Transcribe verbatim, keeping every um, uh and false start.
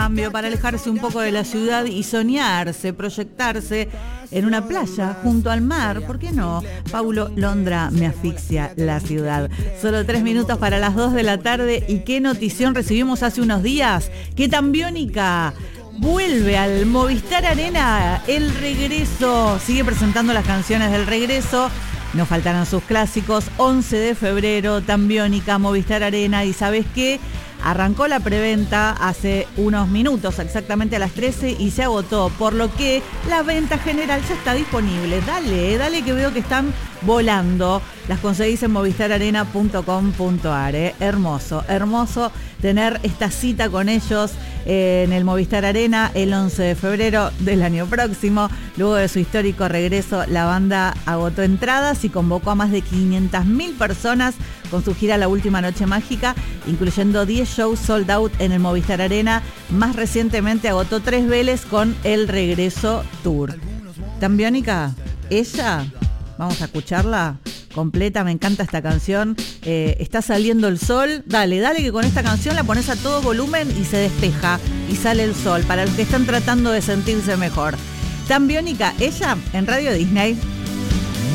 cambio, para alejarse un poco de la ciudad y soñarse, proyectarse en una playa junto al mar. ¿Por qué no? Paulo Londra, Me asfixia la ciudad. Solo tres minutos para las dos de la tarde. ¿Y qué notición recibimos hace unos días? Que Tambiónica vuelve al Movistar Arena. El regreso. Sigue presentando las canciones del regreso. No faltarán sus clásicos. once de febrero, Tambiónica, Movistar Arena. ¿Y sabes qué? Arrancó la preventa hace unos minutos, exactamente a las trece, y se agotó, por lo que la venta general ya está disponible. Dale, dale que veo que están volando. Las conseguís en movistar arena punto com punto a r. ¿eh? Hermoso, hermoso tener esta cita con ellos eh, en el Movistar Arena el once de febrero del año próximo. Luego de su histórico regreso, la banda agotó entradas y convocó a más de quinientas mil personas con su gira La Última Noche Mágica, incluyendo diez shows sold out en el Movistar Arena. Más recientemente agotó tres Vélez con el Regreso Tour. Tambiónica, ella, vamos a escucharla completa, me encanta esta canción. Eh, está saliendo el sol. Dale, dale que con esta canción la pones a todo volumen y se despeja y sale el sol para los que están tratando de sentirse mejor. Tambiónica, ella en Radio Disney.